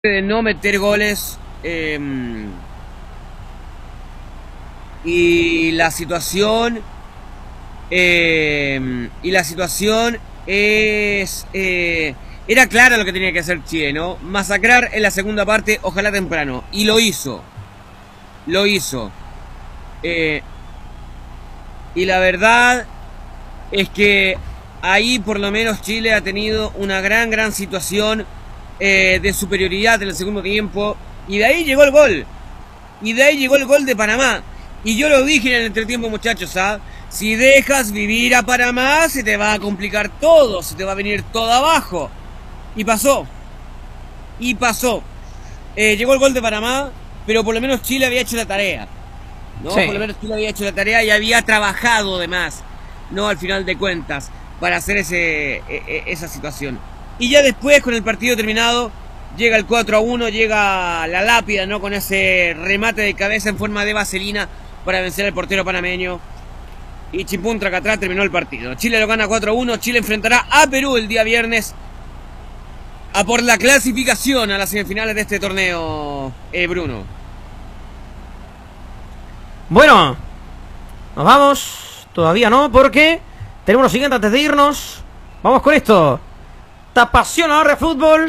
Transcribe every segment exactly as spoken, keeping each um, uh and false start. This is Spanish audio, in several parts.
de no meter goles eh, y la situación eh, y la situación es eh, era clara lo que tenía que hacer Chile, ¿no? Masacrar en la segunda parte, ojalá temprano, y lo hizo lo hizo eh, y la verdad es que ahí por lo menos Chile ha tenido una gran gran situación Eh, de superioridad en el segundo tiempo, y de ahí llegó el gol, y de ahí llegó el gol de Panamá. Y yo lo dije en el entretiempo, muchachos, ¿ah? Si dejas vivir a Panamá, se te va a complicar todo, se te va a venir todo abajo. Y pasó, y pasó. Eh, llegó el gol de Panamá, pero por lo menos Chile había hecho la tarea, ¿no? Sí. Por lo menos Chile había hecho la tarea y había trabajado además, ¿no? Al final de cuentas, para hacer ese, e, esa situación. Y ya después, con el partido terminado, llega el cuatro a uno, llega la lápida, ¿no? Con ese remate de cabeza en forma de vaselina para vencer al portero panameño. Y chimpún tracatrá, terminó el partido. Chile lo gana cuatro a uno. Chile enfrentará a Perú el día viernes a por la clasificación a las semifinales de este torneo, eh, Bruno. Bueno, nos vamos. Todavía no, porque tenemos lo siguiente antes de irnos. Vamos con esto. ¿Te apasiona ahora el fútbol?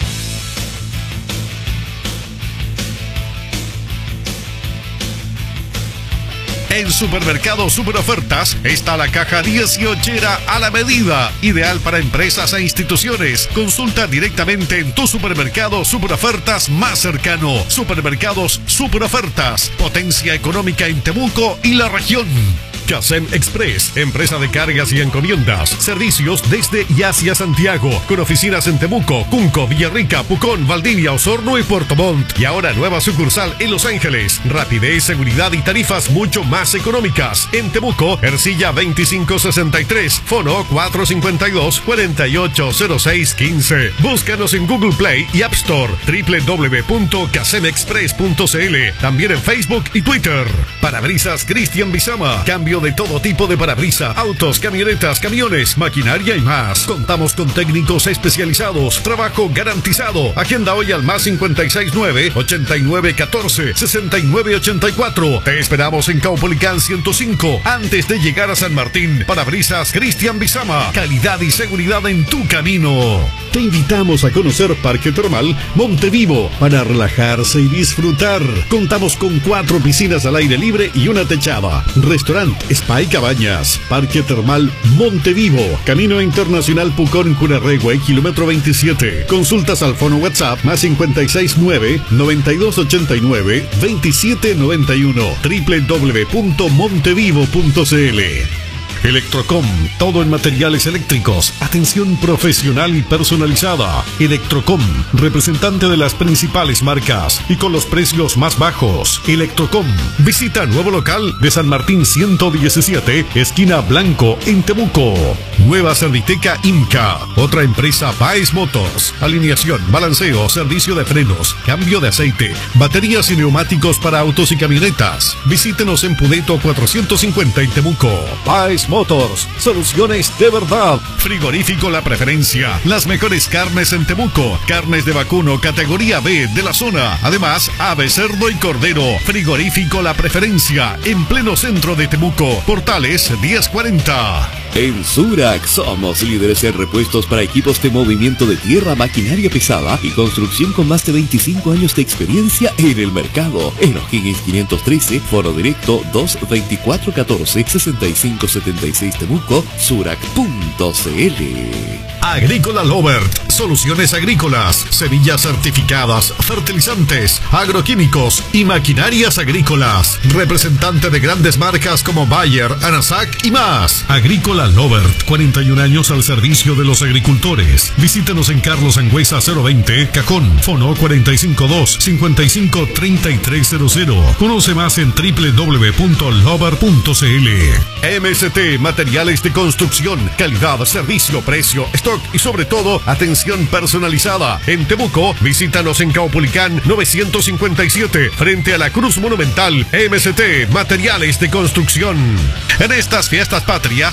En Supermercado Super Ofertas está la caja dieciochera a la medida, ideal para empresas e instituciones. Consulta directamente en tu supermercado Super Ofertas más cercano. Supermercados Super Ofertas, potencia económica en Temuco y la región. Casem Express, empresa de cargas y encomiendas, servicios desde y hacia Santiago, con oficinas en Temuco, Cunco, Villarrica, Pucón, Valdivia, Osorno y Puerto Montt. Y ahora nueva sucursal en Los Ángeles. Rapidez, seguridad y tarifas mucho más económicas. En Temuco, Ercilla veinticinco sesenta y tres, Fono cuatro cinco dos, cuatro ocho cero seis uno cinco. Búscanos en Google Play y App Store, doble u doble u doble u punto casem express punto c l. También en Facebook y Twitter. Parabrisas Cristian Bizama, cambio de todo tipo de parabrisa, autos, camionetas, camiones, maquinaria y más. Contamos con técnicos especializados, trabajo garantizado. Agenda hoy al más cincuenta y seis nueve, ochenta y nueve catorce, sesenta y nueve ochenta y cuatro. Te esperamos en Caupolicán ciento cinco, antes de llegar a San Martín. Parabrisas Cristian Bizama, calidad y seguridad en tu camino. Te invitamos a conocer Parque Termal Montevivo para relajarse y disfrutar. Contamos con cuatro piscinas al aire libre y una techada, restaurante, spa y cabañas. Parque Termal Montevivo, Camino Internacional Pucón, Curarrehue, kilómetro veintisiete. Consultas al fono WhatsApp más cincuenta y seis nueve, noventa y dos ochenta y nueve, veintisiete noventa y uno. doble u doble u doble u punto montevivo punto c l. Electrocom, todo en materiales eléctricos, atención profesional y personalizada. Electrocom, representante de las principales marcas y con los precios más bajos. Electrocom, visita nuevo local de San Martín ciento diecisiete, esquina Blanco, en Temuco. Nueva Serviteca Inca, otra empresa Baez Motors, alineación, balanceo, servicio de frenos, cambio de aceite, baterías y neumáticos para autos y camionetas. Visítenos en Pudeto cuatrocientos cincuenta en Temuco. Baez Motors, soluciones de verdad. Frigorífico La Preferencia, las mejores carnes en Temuco, carnes de vacuno categoría B de la zona, además ave, cerdo y cordero. Frigorífico La Preferencia, en pleno centro de Temuco, Portales diez cuarenta. En Surac somos líderes en repuestos para equipos de movimiento de tierra, maquinaria pesada y construcción con más de veinticinco años de experiencia en el mercado. En O'Higgins quinientos trece, foro directo dos veinticuatro catorce, sesenta y cinco setenta y seis Temuco, surac punto c l. Agrícola Lovert, soluciones agrícolas, semillas certificadas, fertilizantes, agroquímicos y maquinarias agrícolas. Representante de grandes marcas como Bayer, Anasac y más. Agrícola Lovert, cuarenta y un años al servicio de los agricultores. Visítenos en Carlos Angüesa cero veinte, Cajón, Fono cuatro cinco dos, cincuenta y cinco treinta y tres cero cero. Conoce más en doble u doble u doble u punto lovert punto c l. M S T, materiales de construcción, calidad, servicio, precio, stock y sobre todo, atención personalizada. En Temuco, visítanos en Caupolicán novecientos cincuenta y siete, frente a la Cruz Monumental. M S T, materiales de construcción. En estas fiestas patrias, en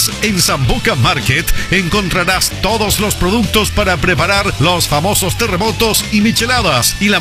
Sambuca Market encontrarás todos los productos para preparar los famosos terremotos y micheladas y la